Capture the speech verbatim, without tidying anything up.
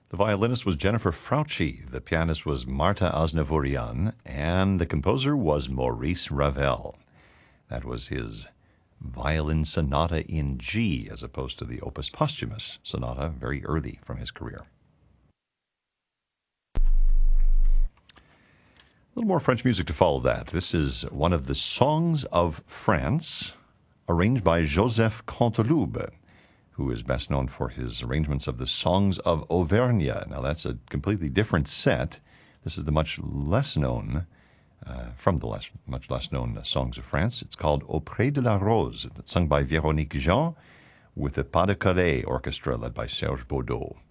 The violinist was Jennifer Frautschi, the pianist was Marta Aznavourian, and the composer was Maurice Ravel. That was his violin sonata in G, as opposed to the opus posthumus sonata, very early from his career. A little more French music to follow that. This is one of the Songs of France, arranged by Joseph Canteloube, who is best known for his arrangements of the Songs of Auvergne. Now, that's a completely different set. This is the much less known, uh, from the less, much less known uh, Songs of France. It's called Auprès de la Rose. It's sung by Véronique Jean with the Pas de Calais Orchestra led by Serge Baudot.